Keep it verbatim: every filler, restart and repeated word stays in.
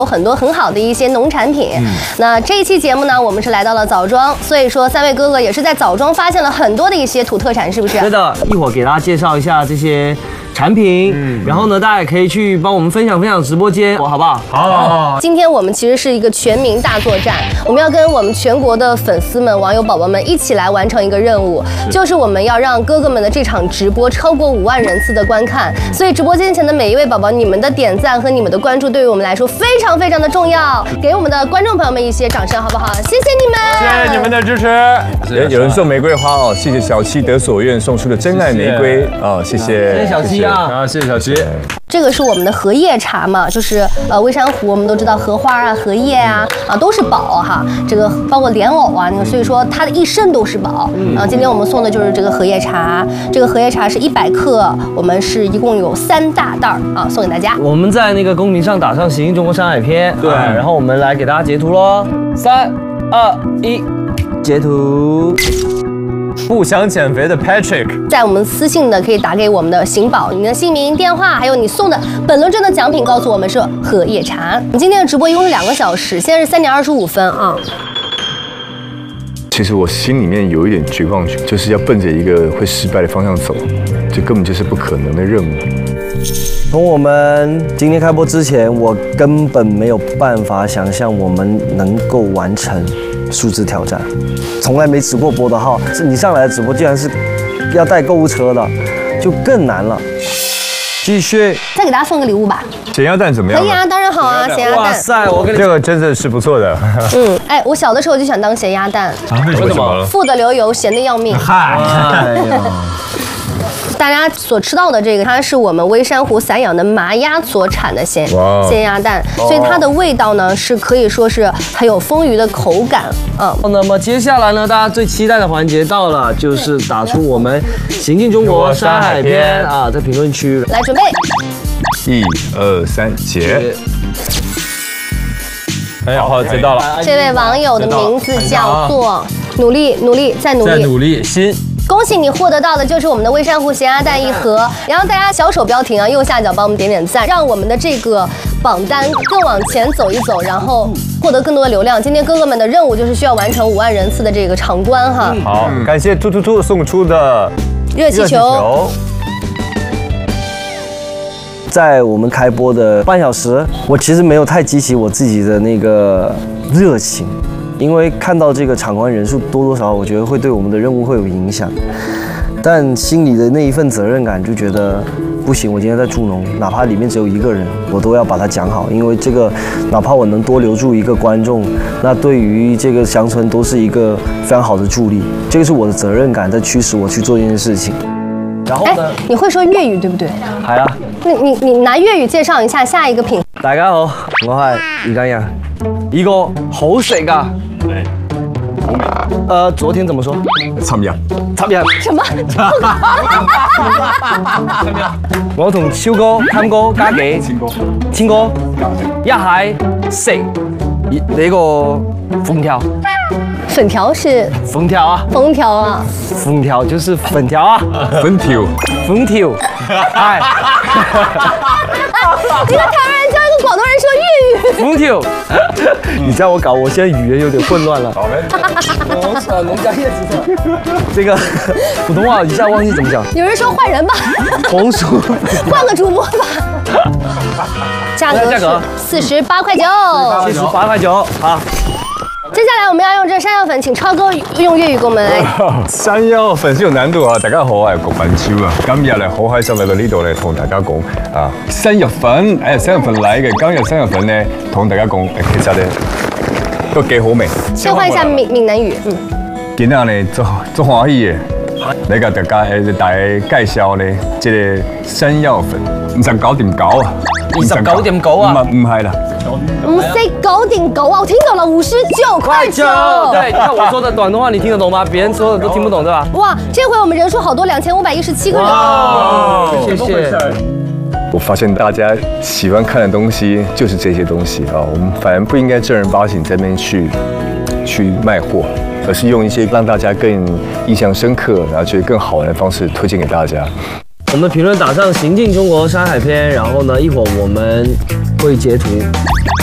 有很多很好的一些农产品。嗯、那这一期节目呢，我们是来到了枣庄，所以说三位哥哥也是在枣庄发现了很多的一些土特产，是不是？ 对的，一会儿给大家介绍一下这些产品，嗯、然后呢，大家也可以去帮我们分享分享直播间，好不好？ 好，好，好。 今天我们其实是一个全民大作战，我们要跟我们全国的粉丝们、网友宝宝们一起来完成一个任务，就是我们要让哥哥们的这场直播超过五万人次的观看。所以直播间前的每一位宝宝，你们的点赞和你们的关注对于我们来说非常非常的重要，给我们的观众朋友们一些掌声，好不好？谢谢你们， 谢谢你们的支持。 有人送玫瑰花哦，谢谢小七得所愿送出的真爱玫瑰哦，谢谢， 谢谢小七啊， 啊，谢谢小七。 这个是我们的荷叶茶嘛，就是呃微山湖，我们都知道荷花啊、荷叶啊啊都是宝哈。这个包括莲藕啊，所以说它的一身都是宝。啊，今天我们送的就是这个荷叶茶，这个荷叶茶是一百克，我们是一共有三大袋啊，送给大家。 我们在那个公屏上打上“行进中国山海篇”，对，啊、然后我们来给大家截图喽，三二一，截图。 不想减肥的 Patrick， 在我们私信的可以打给我们的行宝，你的姓名、电话，还有你送的本轮真的奖品，告诉我们是荷叶茶。我们今天的直播一共是两个小时，现在是三点二十五分啊。 其实我心里面有一点绝望，就是要奔着一个会失败的方向走，这根本就是不可能的任务。 从我们今天开播之前，我根本没有办法想象我们能够完成数字挑战，从来没直过播的号，是你上来的直播竟然是要带购物车的，就更难了。继续， 再给大家送个礼物吧。 咸鸭蛋怎么样？ 可以啊，当然好啊，咸鸭蛋。 哇塞，我跟你这个真的是不错的。 嗯，哎，我小的时候就想当咸鸭蛋。 啊？为什么？ 富得流油，咸的要命。 嗨。 大家所吃到的这个，它是我们微山湖散养的麻鸭所产的咸咸鸭蛋，所以它的味道呢是可以说是很有丰腴的口感。嗯， 那么接下来呢，大家最期待的环节到了，就是打出我们行进中国山海篇啊，在评论区来准备， 一二三，截。哎呀，好，截到了。 这位网友的名字叫做努力努力再努力再努力心。 恭喜你获得到的就是我们的微山湖咸鸭蛋一盒，然后大家小手标停啊，右下角帮我们点点赞，让我们的这个榜单更往前走一走，然后获得更多的流量。今天哥哥们的任务就是需要完成五万人次的这个场关哈。 好，感谢兔兔兔送出的热气球。 在我们开播的半小时，我其实没有太激起我自己的那个热情。因为看到这个场观人数多多少少，我觉得会对我们的任务会有影响，但心里的那一份责任感就觉得不行。我今天在助农，哪怕里面只有一个人，我都要把它讲好，因为这个哪怕我能多留住一个观众，那对于这个乡村都是一个非常好的助力。这个是我的责任感在驱使我去做这件事情。然后呢？ 你会说粤语对不对？ 係啊。 你你你拿粤语介紹一下下一個品。 大家好，我係余家人。呢個好食㗎。對，好味。呃，昨天怎麼說？ 尋日。 尋日。 什麼？ 我同超哥、貪哥、家記、千哥、千哥一係食呢個粉條。 粉條是粉條啊， 粉條啊， 粉條就是粉條啊， 粉條， 粉條，哎， 一个台湾人教一个广东人说粤语， 粉條，你叫我搞，我现在语言有点混乱了。好嘞，我操，农家叶子这个普通话一下忘记怎么讲。 有人说换人吧， 红薯， 换个主播吧。价格是四十八块九， 四十八块九，好。 接下来我们要用这山药粉，请超哥用粤语给我们来。 山藥粉是有難度啊！大家好，我係郭品超啊！今日咧好開心嚟到呢度咧，同大家講啊，山藥粉，誒山藥粉嚟嘅。今日山藥粉咧，同大家講，其實咧都幾好味。 切換一下閩閩南語，嗯。 今日咧做做歡喜嘅，你個大家誒大介紹咧，即係山藥粉，五十九點九啊！ 二十九點九啊？ 唔唔係啦。 五十九點九啊！我聽到了，五十九塊九。 對，看我說的廣東話，你聽得懂嗎？別人說的都聽不懂，對吧？ 哇，這回我們人數好多，兩千五百一十七個人。 哇，謝謝。 我發現大家喜歡看的東西就是這些東西啊，我們反而不應該正兒八經在那邊去去賣貨，而是用一些讓大家更印象深刻，然後覺得更好玩的方式推薦給大家。 我們評論打上行進中國山海篇，然後呢，一會兒我們會截圖。